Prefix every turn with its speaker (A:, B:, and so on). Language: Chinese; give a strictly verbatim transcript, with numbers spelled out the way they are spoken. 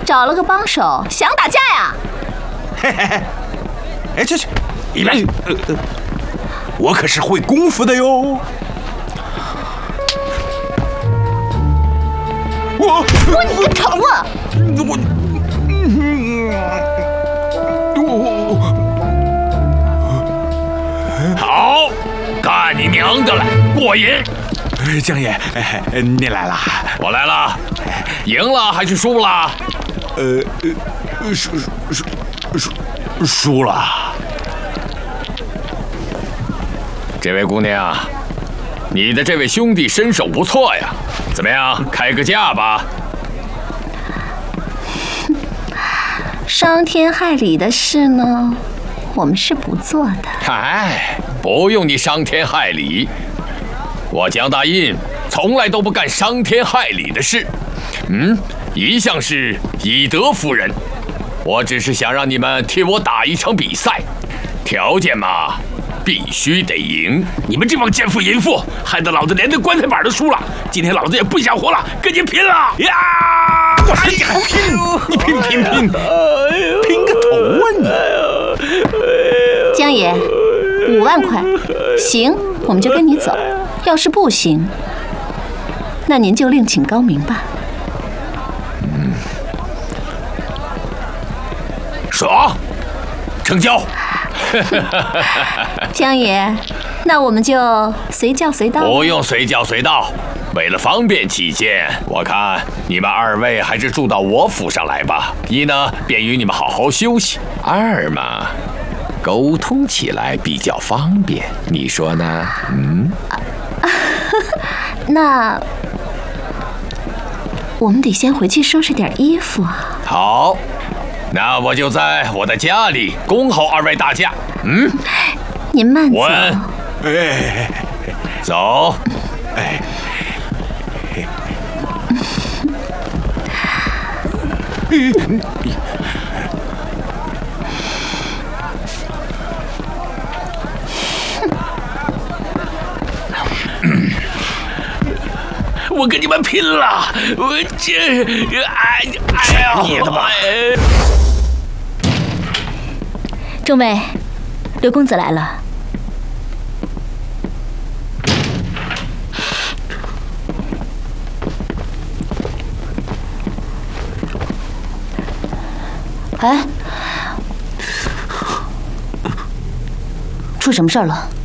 A: 找了个帮手，想打架呀？
B: 嘿嘿嘿，哎，去去，一边！呃呃，我可是会功夫的哟。我
A: 我你个疼啊！
B: 我我
C: 好，干你娘的了，过瘾！
B: 江爷，你来了，
C: 我来了，赢了还是输了？
B: 呃呃，输输输输了。
C: 这位姑娘，你的这位兄弟身手不错呀，怎么样，开个价吧？
A: 伤天害理的事呢，我们是不做的。
C: 哎，不用你伤天害理，我江大印从来都不干伤天害理的事，嗯，一向是以德服人。我只是想让你们替我打一场比赛，条件嘛，必须得赢。
D: 你们这帮奸夫淫妇，害得老子连那棺材板都输了。今天老子也不想活了，跟你拼了呀！
B: 哎呀，拼！你拼拼拼！拼个头啊你！
A: 江爷，五万块，行，我们就跟你走；要是不行，那您就另请高明吧。
C: 嗯，爽，成交。
A: 江爷，那我们就随叫随到。
C: 不用随叫随到，为了方便起见，我看你们二位还是住到我府上来吧。一呢，便于你们好好休息；二嘛，沟通起来比较方便。你说呢？嗯。
A: 那我们得先回去收拾点衣服啊。
C: 好。那我就在我的家里恭候二位大驾。嗯，
A: 您慢走。
C: 稳，
B: 哎，
C: 走。
B: 哎，
D: 我跟你们拼了！我这，哎哎呀，
B: 你的吧！
A: 众位，刘公子来了。哎，出什么事儿了？